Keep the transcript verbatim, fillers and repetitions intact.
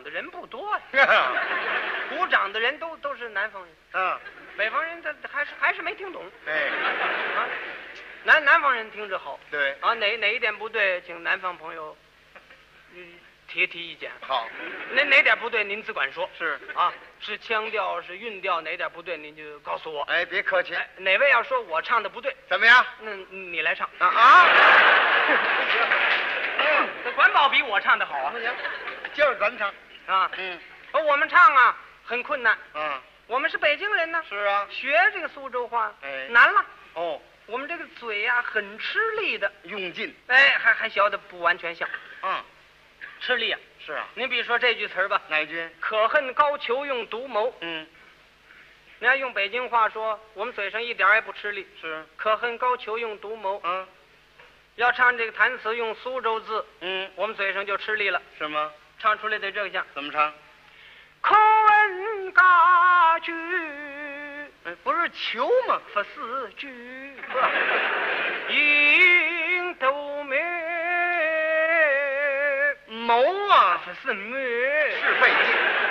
的人不多呀，鼓掌的人都都是南方人啊， 北方人他还是还是没听懂。 哎， 啊，南南方人听着好。 对啊，哪哪一点不对，请南方朋友嗯提提意见。 好， 哪哪点不对您只管说。 是啊，是腔调是韵调哪点不对您就告诉我。 哎，别客气。 哎，哪位要说我唱的不对， 怎么样？ 那你来唱啊啊！ 这管保比我唱的好啊。 不行，就是咱唱。 啊， 嗯， 而我们唱啊很困难， 啊， 我们是北京人呢， 是啊。 学这个苏州话， 哎难了。 哦， 我们这个嘴呀、很吃力的， 用劲。 哎，还还学的不完全像， 嗯， 吃力啊。 是啊。 您比如说这句词儿吧， 哪一句？ 可恨高俅用独谋。 嗯， 你要用北京话说，我们嘴上一点儿也不吃力。 是。 可恨高俅用独谋。 啊， 要唱这个弹词用苏州字， 嗯， 我们嘴上就吃力了， 是吗？ 唱出来得这个样。 怎么唱？ 可问家居， 哎，不是求吗？ 不是居，应斗美， 谋啊， 不是美， 是费劲。